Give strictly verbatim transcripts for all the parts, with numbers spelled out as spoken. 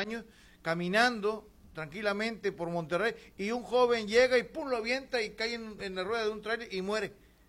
años, caminando tranquilamente por Monterrey, y un joven llega y pum, lo avienta y cae en, en la rueda de un tráiler y muere.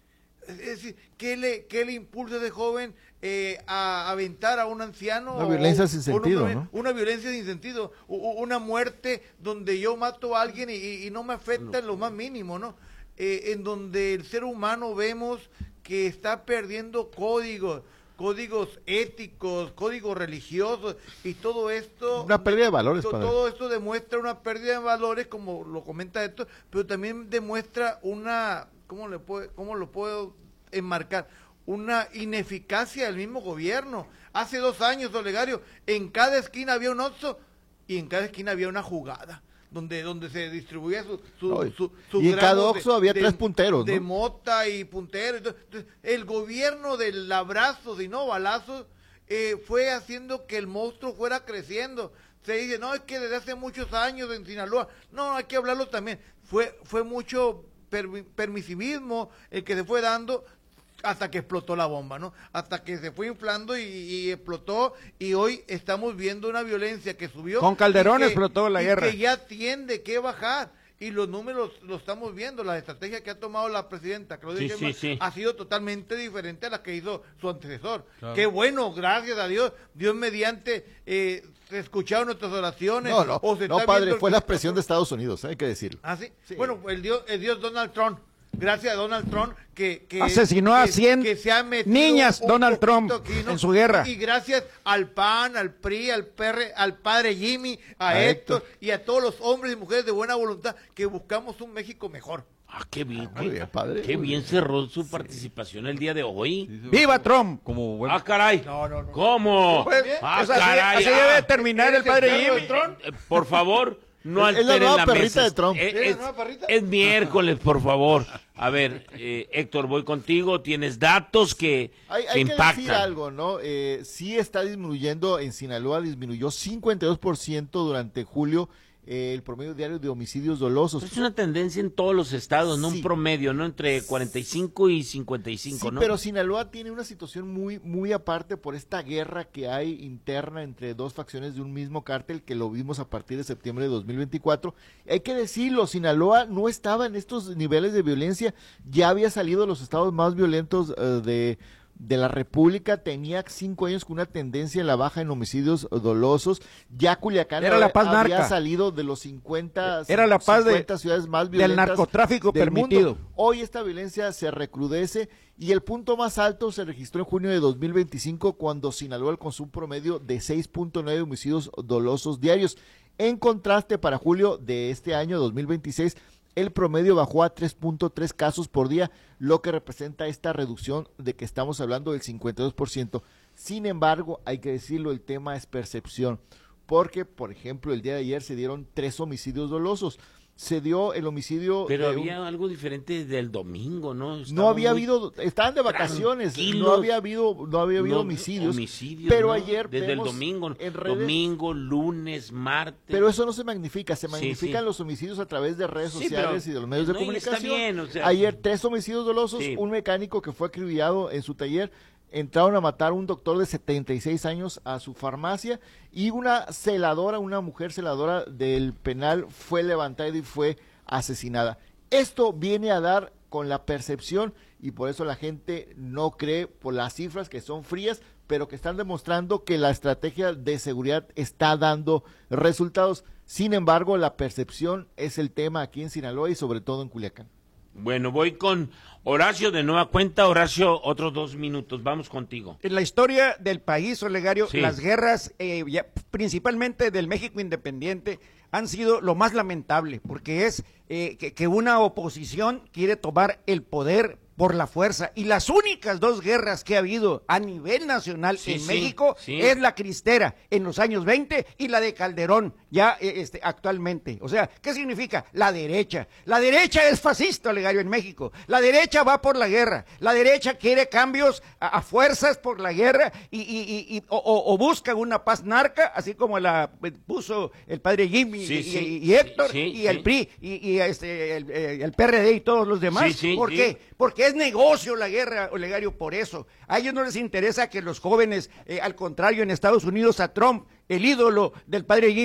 Es decir, ¿qué le, qué le impulsa a ese joven eh, a aventar a un anciano? Una violencia o, sin sentido, una, ¿no? Una violencia sin sentido, o, una muerte donde yo mato a alguien y, y no me afecta en lo más mínimo, ¿no? Eh, en donde el ser humano vemos que está perdiendo códigos, códigos éticos, códigos religiosos, y todo esto... Una pérdida de valores, to, padre. Todo esto demuestra una pérdida de valores, como lo comenta esto, pero también demuestra una... ¿Cómo, le puede, cómo lo puedo enmarcar? Una ineficacia del mismo gobierno. Hace dos años, Olegario, en cada esquina había un Oxxo y en cada esquina había una jugada. Donde, donde se distribuía su, su, no, su, su y en cada Oxxo había de, tres punteros, de ¿no? mota y punteros. Entonces, el gobierno del abrazo y no balazos eh, fue haciendo que el monstruo fuera creciendo. Se dice, no, es que desde hace muchos años en Sinaloa, no, hay que hablarlo también. Fue, fue mucho per, permisivismo el que se fue dando hasta que explotó la bomba, ¿no? Hasta que se fue inflando y, y explotó, y hoy estamos viendo una violencia que subió. Con Calderón que, explotó la y guerra. que ya tiende que bajar, y los números los estamos viendo. La estrategia que ha tomado la presidenta Claudia Sí, Sheinbaum sí, sí. ha sido totalmente diferente a la que hizo su antecesor. Claro. Qué bueno, gracias a Dios, Dios mediante, eh, se escucharon nuestras oraciones. No, no, o se no está padre, viendo fue el- la presión de Estados Unidos, hay que decirlo. ¿Ah, sí? Sí. Bueno, el Dios, el Dios Donald Trump. Gracias a Donald Trump que, que Asesinó a que- cien que se ha metido niñas, un Donald Trump, poquito aquí, ¿no? en su guerra. Y, y gracias al P A N, al P R I, al P R, al padre Jimmy, a, A Héctor, Héctor. y a todos los hombres y mujeres de buena voluntad que buscamos un México mejor. Ah, qué bien. Muy bien, padre. Qué Muy bien cerró su participación el día de hoy. Sí, sí, ¡Viva Trump! Como buen... Ah, caray. No, no, no. ¿Cómo? Pues, ah, pues así, caray. así ah. debe terminar el ¿Eres el padre perro de Jimmy. Trump? Eh, Por favor, no Es la alteren nueva la perrita mesa. de Trump. Eh, ¿Es la Es, nueva perrita? es miércoles, por favor. A ver, eh, Héctor, voy contigo. Tienes datos que, Hay, que hay que impactan. decir algo, ¿no? Eh, sí está disminuyendo, en Sinaloa disminuyó cincuenta y dos por ciento durante julio eh, el promedio diario de homicidios dolosos. Es una tendencia en todos los estados, no Sí. un promedio, ¿no? Entre cuarenta y cinco y cincuenta y cinco, Sí, ¿no? pero Sinaloa tiene una situación muy, muy aparte por esta guerra que hay interna entre dos facciones de un mismo cártel, que lo vimos a partir de septiembre de dos mil veinticuatro. Hay que decirlo, Sinaloa no estaba en estos niveles de violencia, ya había salido de los estados más violentos eh, de, de la República, tenía cinco años con una tendencia en la baja en homicidios dolosos, ya Culiacán Era la paz había narca. salido de los cincuenta, Era la paz de- cincuenta ciudades más del violentas narcotráfico del permitido. mundo. Hoy esta violencia se recrudece y el punto más alto se registró en junio de dos mil veinticinco, cuando Sinaloa alcanzó un promedio de seis punto nueve homicidios dolosos diarios. En contraste, para julio de este año dos mil veintiséis, el promedio bajó a tres punto tres casos por día, lo que representa esta reducción de que estamos hablando del cincuenta y dos por ciento. Sin embargo, hay que decirlo, el tema es percepción, porque, por ejemplo, el día de ayer se dieron tres homicidios dolosos. Se dio el homicidio... Pero de un- había algo diferente del domingo, ¿no? no Estaba había muy habido, estaban de vacaciones, tranquilos. no había habido, no había habido No, homicidios, homicidios, pero ¿no? ayer desde vemos el domingo, en redes- domingo, lunes, martes. pero eso no se magnifica, se Sí, magnifican sí. los homicidios a través de redes Sí, sociales pero- y de los medios de no, y está comunicación. bien, o sea- Ayer tres homicidios dolosos, Sí. un mecánico que fue acribillado en su taller, entraron a matar a un doctor de setenta y seis años a su farmacia, y una celadora, una mujer celadora del penal fue levantada y fue asesinada. Esto viene a dar con la percepción, y por eso la gente no cree por las cifras que son frías, pero que están demostrando que la estrategia de seguridad está dando resultados. Sin embargo, la percepción es el tema aquí en Sinaloa y sobre todo en Culiacán. Bueno, voy con Horacio de nueva cuenta. Horacio, otros dos minutos. Vamos contigo. En la historia del país, Olegario, Sí. las guerras, eh, ya, principalmente del México independiente, han sido lo más lamentable, porque es eh, que, que una oposición quiere tomar el poder por la fuerza, y las únicas dos guerras que ha habido a nivel nacional Sí, en sí, México sí. es la cristera en los años veinte y la de Calderón ya eh, este, actualmente. O sea, ¿qué significa? La derecha. La derecha es fascista, Olegario, en México. La derecha va por la guerra. La derecha quiere cambios a, a fuerzas por la guerra y, y, y, y o, o, o busca una paz narca, así como la puso el padre Jimmy Sí, y, sí, y- y Héctor sí, sí, y el sí. P R I y, y este, el, el P R D y todos los demás. Sí, sí, ¿Por sí. qué? Porque es negocio la guerra, Olegario, por eso. A ellos no les interesa que los jóvenes, eh, al contrario, en Estados Unidos a Trump, el ídolo del padre Jimmy,